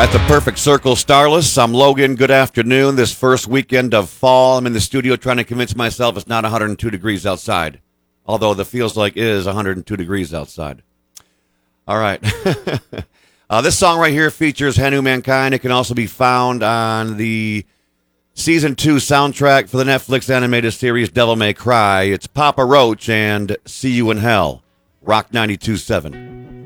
At the Perfect Circle Starless, I'm Logan. Good afternoon. This first weekend of fall, I'm in the studio trying to convince myself it's not 102 degrees outside, although the feels like it is 102 degrees outside. All right. This song right here features Hanu Mankind. It can also be found on the Season 2 soundtrack for the Netflix animated series Devil May Cry. It's Papa Roach and See You in Hell. Rock 92.7.